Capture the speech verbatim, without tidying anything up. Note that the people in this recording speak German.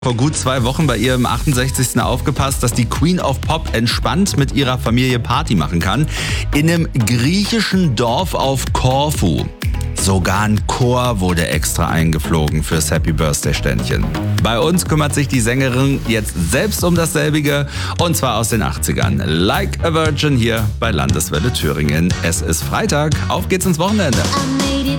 Vor gut zwei Wochen bei ihrem achtundsechzigsten aufgepasst, dass die Queen of Pop entspannt mit ihrer Familie Party machen kann. In einem griechischen Dorf auf Korfu. Sogar ein Chor wurde extra eingeflogen fürs Happy Birthday Ständchen. Bei uns kümmert sich die Sängerin jetzt selbst um dasselbige, und zwar aus den achtzigern. Like a Virgin hier bei Landeswelle Thüringen. Es ist Freitag, auf geht's ins Wochenende. I made it